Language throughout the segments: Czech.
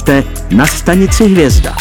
Jste na stanici Hvězda.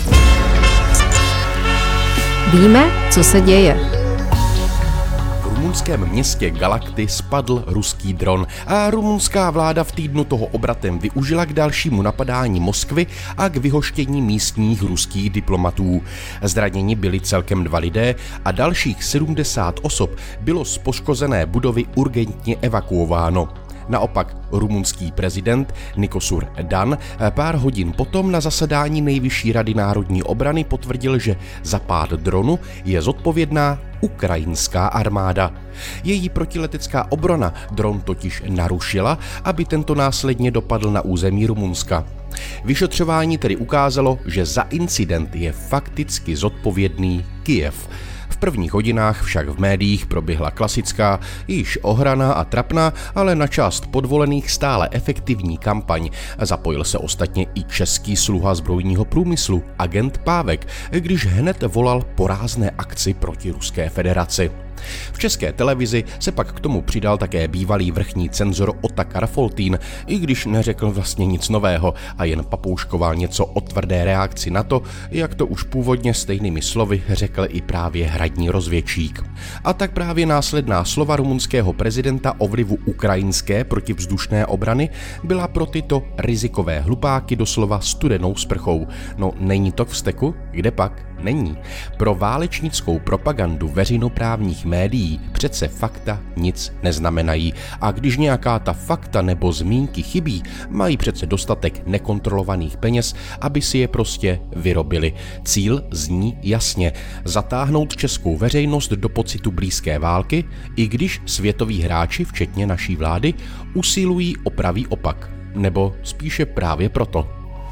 Víme, co se děje. V rumunském městě Galakty spadl ruský dron a rumunská vláda v týdnu toho obratem využila k dalšímu napadání Moskvy a k vyhoštění místních ruských diplomatů. Zraněni byli celkem 2 lidé a dalších 70 osob bylo z poškozené budovy urgentně evakuováno. Naopak rumunský prezident Nicosur Dan pár hodin potom na zasedání Nejvyšší rady národní obrany potvrdil, že za pád dronu je zodpovědná ukrajinská armáda. Její protiletecká obrana dron totiž narušila, aby tento následně dopadl na území Rumunska. Vyšetřování tedy ukázalo, že za incident je fakticky zodpovědný Kyjev. V prvních hodinách však v médiích proběhla klasická, již ohraná a trapná, ale na část podvolených stále efektivní kampaň. Zapojil se ostatně i český sluha zbrojního průmyslu, agent Pávek, když hned volal po rázné akci proti Ruské federaci. V České televizi se pak k tomu přidal také bývalý vrchní cenzor Otakar Foltýn, i když neřekl vlastně nic nového a jen papouškoval něco o tvrdé reakci na to, jak to už původně stejnými slovy řekl i právě hradní rozvědčík. A tak právě následná slova rumunského prezidenta o vlivu ukrajinské protivzdušné obrany byla pro tyto rizikové hlupáky doslova studenou sprchou. No není to k vzteku? Kde pak? Není. Pro válečnickou propagandu veřejnoprávních médií přece fakta nic neznamenají a když nějaká ta fakta nebo zmínky chybí, mají přece dostatek nekontrolovaných peněz, aby si je prostě vyrobili. Cíl zní jasně: zatáhnout českou veřejnost do pocitu blízké války, i když světoví hráči, včetně naší vlády, usilují o pravý opak. Nebo spíše právě proto.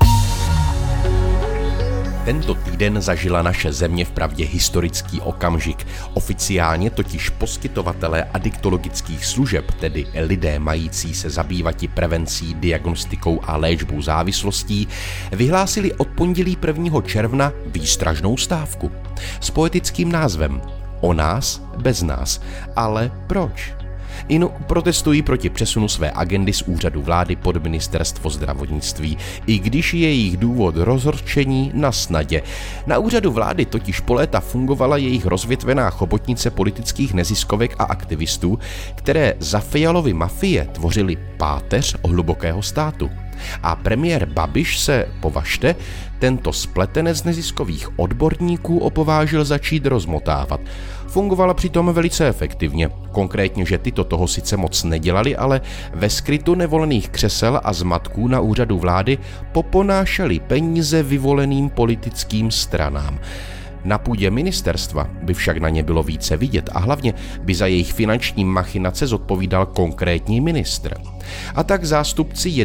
Tento týden zažila naše země vpravdě historický okamžik. Oficiálně totiž poskytovatelé adiktologických služeb, tedy lidé mající se zabývati prevencí, diagnostikou a léčbou závislostí, vyhlásili od pondělí 1. června výstražnou stávku. S poetickým názvem O nás, bez nás. Ale proč? Protestují proti přesunu své agendy z úřadu vlády pod ministerstvo zdravotnictví, i když je jejich důvod rozhořčení na snadě. Na úřadu vlády totiž po léta fungovala jejich rozvětvená chobotnice politických neziskovek a aktivistů, které za Fialovy mafie tvořily páteř hlubokého státu. A premiér Babiš se, považte, tento spletenec neziskových odborníků opovážil začít rozmotávat. Fungovala přitom velice efektivně. Konkrétně, že tyto toho sice moc nedělali, ale ve skrytu nevolených křesel a zmatků na úřadu vlády poponášeli peníze vyvoleným politickým stranám. Na půdě ministerstva by však na ně bylo více vidět a hlavně by za jejich finanční machinace zodpovídal konkrétní ministr. A tak zástupci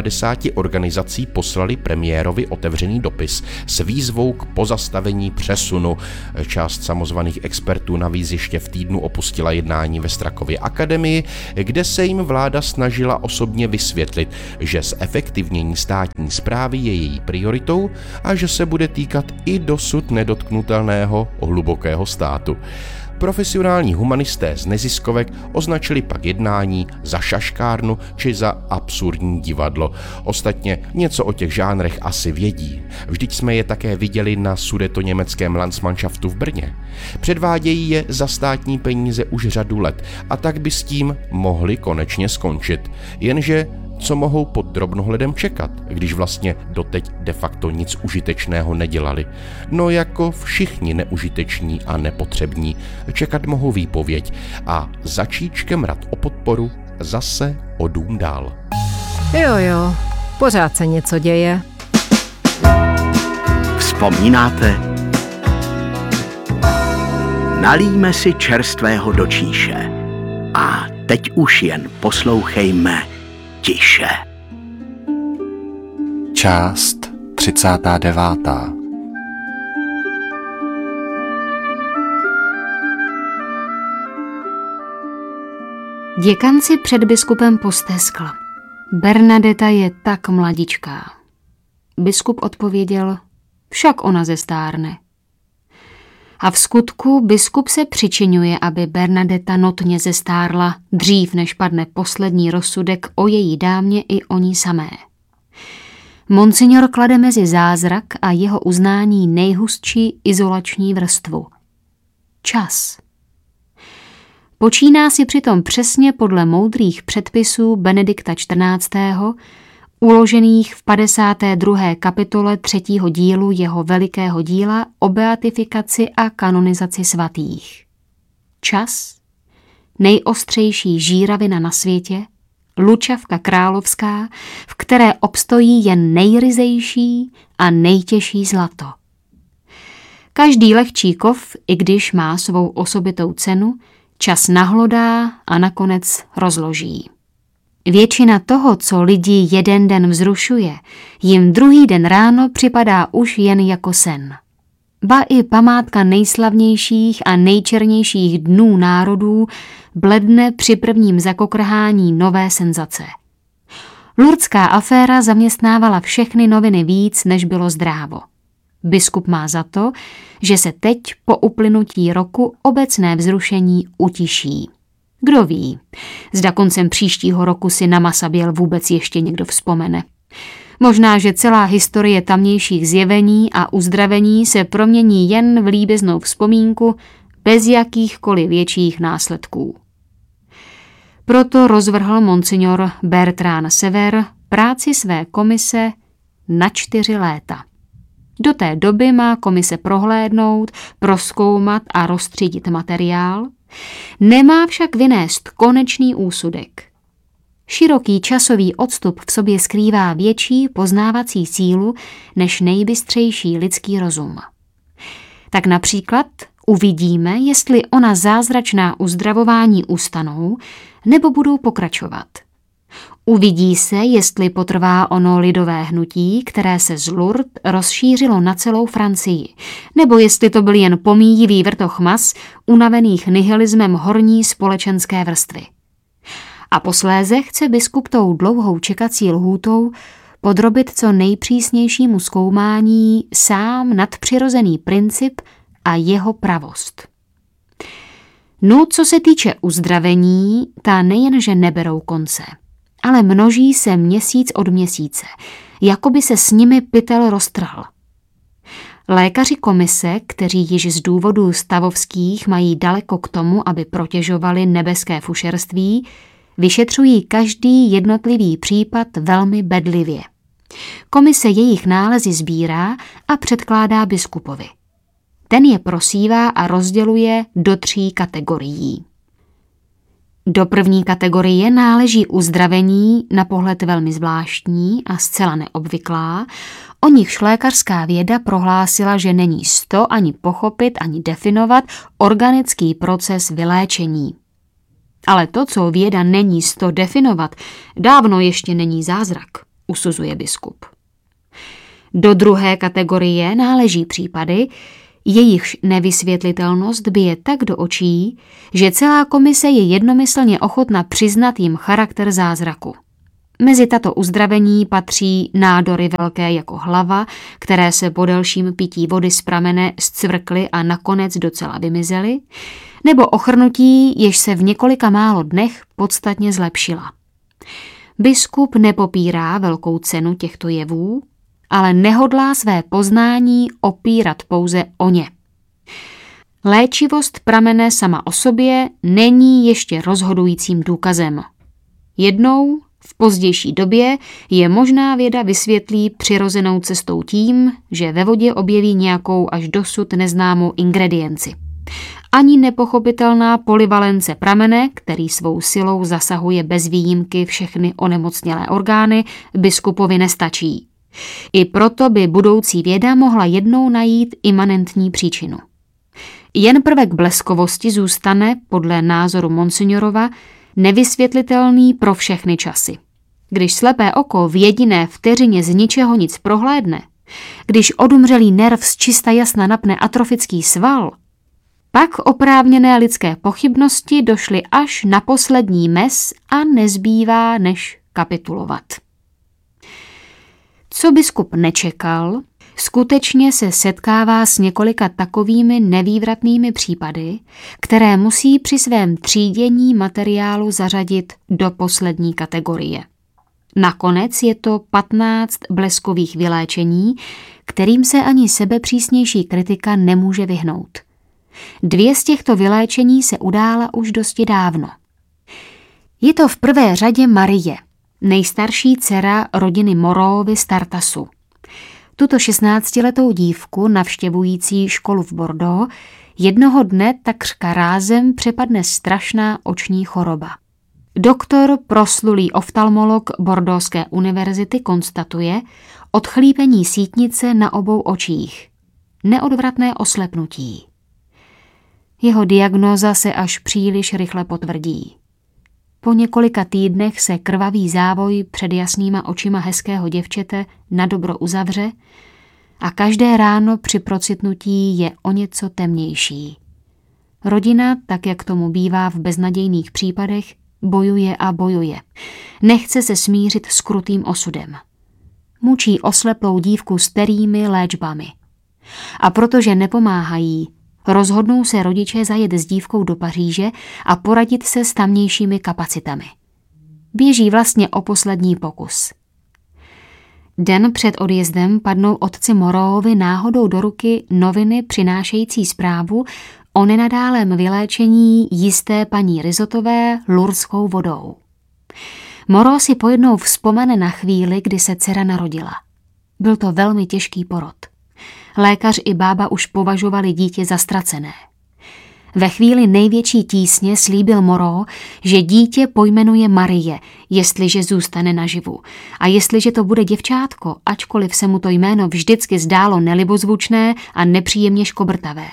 91 organizací poslali premiérovi otevřený dopis s výzvou k pozastavení přesunu. Část samozvaných expertů navíc ještě v týdnu opustila jednání ve Strakově akademii, kde se jim vláda snažila osobně vysvětlit, že zefektivnění státní správy je její prioritou a že se bude týkat i dosud nedotknutelného hlubokého státu. Profesionální humanisté z neziskovek označili pak jednání za šaškárnu či za absurdní divadlo. Ostatně něco o těch žánrech asi vědí. Vždyť jsme je také viděli na sudetoněmeckém Landsmannschaftu v Brně. Předvádějí je za státní peníze už řadu let a tak by s tím mohli konečně skončit. Jenže co mohou pod drobnohledem čekat, když vlastně doteď de facto nic užitečného nedělali? No jako všichni neužiteční a nepotřební, čekat mohou výpověď a začít škemrat o podporu zase o dům dál. Jo, pořád se něco děje. Vzpomínáte? Nalijme si čerstvého do číše. A teď už jen poslouchejme tiše. Část 39. Děkan si před biskupem posteskl. Bernadeta je tak mladičká. Biskup odpověděl, však ona zestárne. A v skutku biskup se přičiňuje, aby Bernadeta notně zestárla dřív, než padne poslední rozsudek o její dámě i o ní samé. Monsignor klade mezi zázrak a jeho uznání nejhustší izolační vrstvu. Čas. Počíná si přitom přesně podle moudrých předpisů Benedikta XIV., uložených v 52. kapitole 3. dílu jeho velikého díla o beatifikaci a kanonizaci svatých. Čas, nejostřejší žíravina na světě, lučavka královská, v které obstojí jen nejryzejší a nejtěžší zlato. Každý lehčí kov, i když má svou osobitou cenu, čas nahlodá a nakonec rozloží. Většina toho, co lidi jeden den vzrušuje, jim druhý den ráno připadá už jen jako sen. Ba i památka nejslavnějších a nejčernějších dnů národů bledne při prvním zakokrhání nové senzace. Lurdská aféra zaměstnávala všechny noviny víc, než bylo zdrávo. Biskup má za to, že se teď po uplynutí roku obecné vzrušení utiší. Kdo ví, zda koncem příštího roku si na Massabielle vůbec ještě někdo vzpomene. Možná, že celá historie tamnějších zjevení a uzdravení se promění jen v líbeznou vzpomínku bez jakýchkoliv větších následků. Proto rozvrhl monsignor Bertrand Sever práci své komise na 4 léta. Do té doby má komise prohlédnout, prozkoumat a rozstřídit materiál, nemá však vynést konečný úsudek. Široký časový odstup v sobě skrývá větší poznávací sílu než nejbystřejší lidský rozum. Tak například uvidíme, jestli ona zázračná uzdravování ustanou nebo budou pokračovat. Uvidí se, jestli potrvá ono lidové hnutí, které se z Lourdes rozšířilo na celou Francii, nebo jestli to byl jen pomíjivý vrtoch mas, unavených nihilismem horní společenské vrstvy. A posléze chce biskup tou dlouhou čekací lhůtou podrobit co nejpřísnějšímu zkoumání sám nadpřirozený princip a jeho pravost. No, co se týče uzdravení, ta nejenže neberou konce, ale množí se měsíc od měsíce, jako by se s nimi pytel roztrhl. Lékaři komise, kteří již z důvodů stavovských mají daleko k tomu, aby protěžovali nebeské fušerství, vyšetřují každý jednotlivý případ velmi bedlivě. Komise jejich nálezy sbírá a předkládá biskupovi. Ten je prosívá a rozděluje do 3 kategorií. Do první kategorie náleží uzdravení, na pohled velmi zvláštní a zcela neobvyklá, o nichž lékařská věda prohlásila, že není sto ani pochopit, ani definovat organický proces vyléčení. Ale to, co věda není sto definovat, dávno ještě není zázrak, usuzuje biskup. Do druhé kategorie náleží případy, jejichž nevysvětlitelnost bije tak do očí, že celá komise je jednomyslně ochotna přiznat jim charakter zázraku. Mezi tato uzdravení patří nádory velké jako hlava, které se po delším pití vody z pramene zcvrkly a nakonec docela vymizely, nebo ochrnutí, jež se v několika málo dnech podstatně zlepšila. Biskup nepopírá velkou cenu těchto jevů, ale nehodlá své poznání opírat pouze o ně. Léčivost pramene sama o sobě není ještě rozhodujícím důkazem. Jednou, v pozdější době, je možná věda vysvětlí přirozenou cestou tím, že ve vodě objeví nějakou až dosud neznámou ingredienci. Ani nepochopitelná polyvalence pramene, který svou silou zasahuje bez výjimky všechny onemocnělé orgány, biskupovi nestačí. I proto by budoucí věda mohla jednou najít imanentní příčinu. Jen prvek bleskovosti zůstane, podle názoru monsignorova, nevysvětlitelný pro všechny časy. Když slepé oko v jediné vteřině z ničeho nic prohlédne, když odumřelý nerv z čista jasna napne atrofický sval, pak oprávněné lidské pochybnosti došly až na poslední mez a nezbývá než kapitulovat. Co biskup nečekal, skutečně se setkává s několika takovými nevývratnými případy, které musí při svém třídění materiálu zařadit do poslední kategorie. Nakonec je to 15 bleskových vyléčení, kterým se ani sebepřísnější kritika nemůže vyhnout. 2 z těchto vyléčení se udála už dosti dávno. Je to v prvé řadě Marie, nejstarší dcera rodiny Moreauovy z Tartasu. Tuto 16letou dívku, navštěvující školu v Bordeaux, jednoho dne takřka rázem přepadne strašná oční choroba. Doktor, proslulý oftalmolog Bordeauxské univerzity, konstatuje odchlípení sítnice na obou očích. Neodvratné oslepnutí. Jeho diagnóza se až příliš rychle potvrdí. Po několika týdnech se krvavý závoj před jasnýma očima hezkého děvčete nadobro uzavře a každé ráno při procitnutí je o něco temnější. Rodina, tak jak tomu bývá v beznadějných případech, bojuje a bojuje. Nechce se smířit s krutým osudem. Mučí osleplou dívku starými léčbami. A protože nepomáhají, rozhodnou se rodiče zajet s dívkou do Paříže a poradit se s tamnějšími kapacitami. Běží vlastně o poslední pokus. Den před odjezdem padnou otci Moreauovi náhodou do ruky noviny přinášející zprávu o nenadálém vyléčení jisté paní Rizotové lurdskou vodou. Moreau si pojednou vzpomene na chvíli, kdy se dcera narodila. Byl to velmi těžký porod. Lékař i bába už považovali dítě za ztracené. Ve chvíli největší tísně slíbil Moreau, že dítě pojmenuje Marie, jestliže zůstane naživu. A jestliže to bude děvčátko, ačkoliv se mu to jméno vždycky zdálo nelibozvučné a nepříjemně škobrtavé.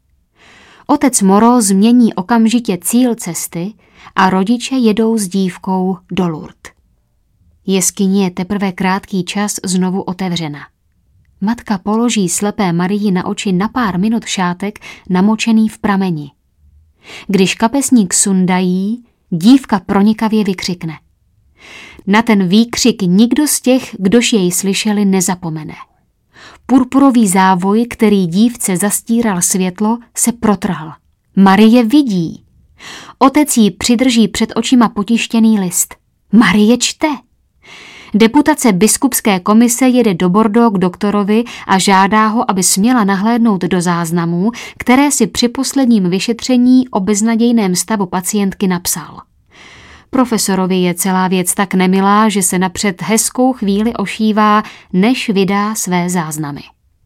Otec Moreau změní okamžitě cíl cesty a rodiče jedou s dívkou do Lourdes. Jeskyně je teprve krátký čas znovu otevřena. Matka položí slepé Marii na oči na pár minut šátek namočený v prameni. Když kapesník sundají, dívka pronikavě vykřikne. Na ten výkřik nikdo z těch, kdož jej slyšeli, nezapomene. Purpurový závoj, který dívce zastíral světlo, se protrhl. Marie vidí. Otec jí přidrží před očima potištěný list. Marie čte. Deputace biskupské komise jede do Bordeaux k doktorovi a žádá ho, aby směla nahlédnout do záznamů, které si při posledním vyšetření o beznadějném stavu pacientky napsal. Profesorovi je celá věc tak nemilá, že se napřed hezkou chvíli ošívá, než vydá své záznamy.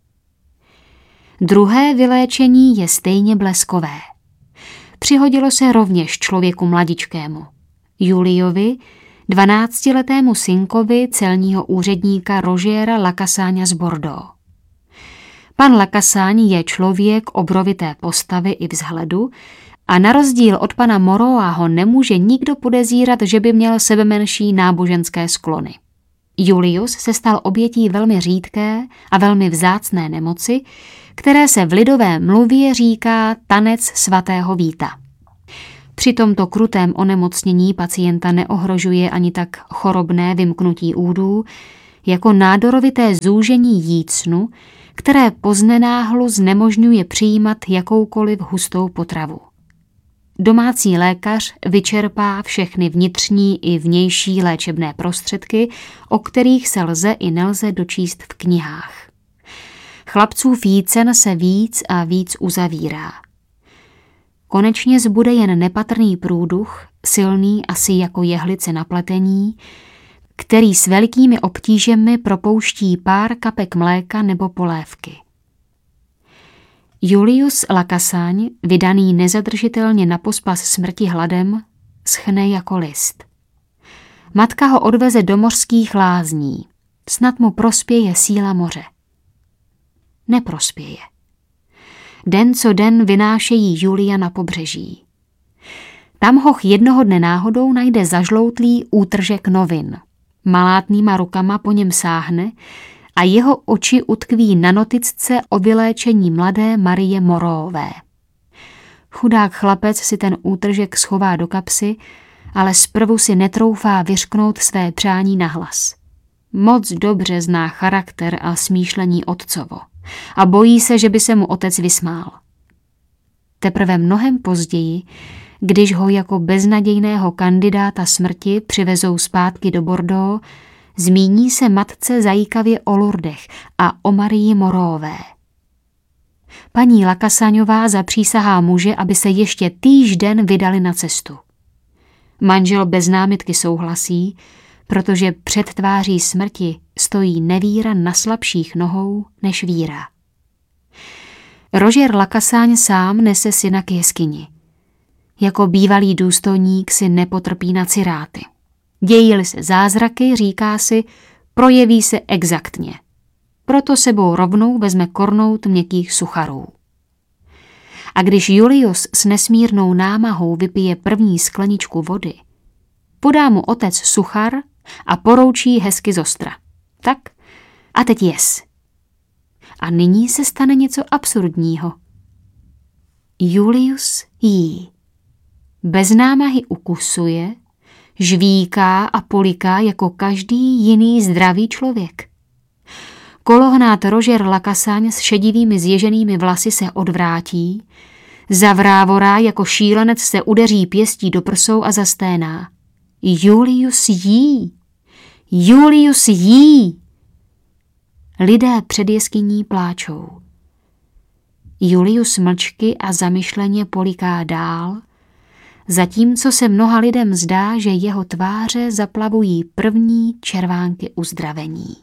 Druhé vyléčení je stejně bleskové. Přihodilo se rovněž člověku mladičkému. Juliovi, 12letému synkovi celního úředníka Rožéra Lacassagne z Bordeaux. Pan Lacassagne je člověk obrovité postavy i vzhledu a na rozdíl od pana Moreaua ho nemůže nikdo podezírat, že by měl sebemenší náboženské sklony. Julius se stal obětí velmi řídké a velmi vzácné nemoci, které se v lidové mluvě říká tanec svatého Víta. Při tomto krutém onemocnění pacienta neohrožuje ani tak chorobné vymknutí údů, jako nádorovité zúžení jícnu, které poznenáhlu znemožňuje přijímat jakoukoliv hustou potravu. Domácí lékař vyčerpá všechny vnitřní i vnější léčebné prostředky, o kterých se lze i nelze dočíst v knihách. Chlapcův jícen se víc a víc uzavírá. Konečně zbude jen nepatrný průduch, silný asi jako jehlice na pletení, který s velikými obtížemi propouští pár kapek mléka nebo polévky. Julius Lacassagne, vydaný nezadržitelně na pospas smrti hladem, schne jako list. Matka ho odveze do mořských lázní. Snad mu prospěje síla moře. Neprospěje. Den co den vynášejí Julia na pobřeží. Tam ho jednoho dne náhodou najde zažloutlý útržek novin. Malátnýma rukama po něm sáhne a jeho oči utkví na noticce o vyléčení mladé Marie Moreauové. Chudák chlapec si ten útržek schová do kapsy, ale zprvu si netroufá vyřknout své přání nahlas. Moc dobře zná charakter a smýšlení otcovo a bojí se, že by se mu otec vysmál. Teprve mnohem později, když ho jako beznadějného kandidáta smrti přivezou zpátky do Bordeaux, zmíní se matce zajíkavě o Lourdech a o Marii Moreauové. Paní Lacassagnevá zapřísahá muže, aby se ještě týž den vydali na cestu. Manžel bez námitky souhlasí, protože před tváří smrti stojí nevíra na slabších nohou než víra. Roger Lacassagne sám nese syna k jeskyni. Jako bývalý důstojník si nepotrpí na ciráty. Dějí-li se zázraky, říká si, projeví se exaktně. Proto sebou rovnou vezme kornout měkkých sucharů. A když Julius s nesmírnou námahou vypije první skleničku vody, podá mu otec suchar a poroučí hezky zostra. Tak a teď jes. A nyní se stane něco absurdního. Julius jí. Bez námahy ukusuje, žvíká a poliká jako každý jiný zdravý člověk. Kolohnát Roger Lacassagne s šedivými zježenými vlasy se odvrátí, zavrávorá jako šílenec se udeří pěstí do prsou a zasténá. Julius jí! Julius jí! Lidé před jeskyní pláčou. Julius mlčky a zamyšleně poliká dál, zatímco se mnoha lidem zdá, že jeho tváře zaplavují první červánky uzdravení.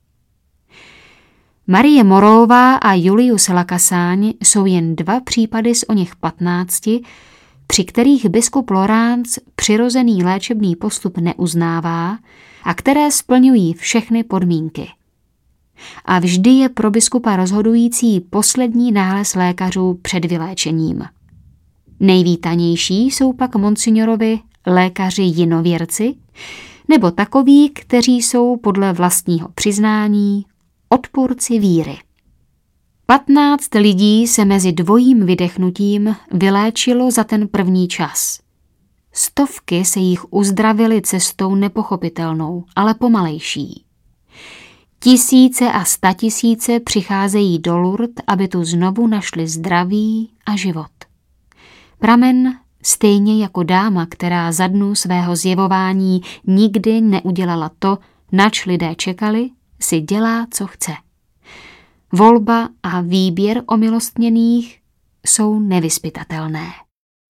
Marie Moreauová a Julius Lacassagne jsou jen 2 případy z oněch 15, při kterých biskup Laurence přirozený léčebný postup neuznává a které splňují všechny podmínky. A vždy je pro biskupa rozhodující poslední nález lékařů před vyléčením. Nejvítanější jsou pak monsignorovi lékaři jinověrci, nebo takoví, kteří jsou podle vlastního přiznání odpůrci víry. 15 lidí se mezi dvojím vydechnutím vyléčilo za ten první čas. Stovky se jich uzdravily cestou nepochopitelnou, ale pomalejší. Tisíce a statisíce přicházejí do Lourdes, aby tu znovu našli zdraví a život. Pramen, stejně jako dáma, která za dnů svého zjevování nikdy neudělala to, nač lidé čekali, si dělá, co chce. Volba a výběr omilostněných jsou nevyzpytatelné.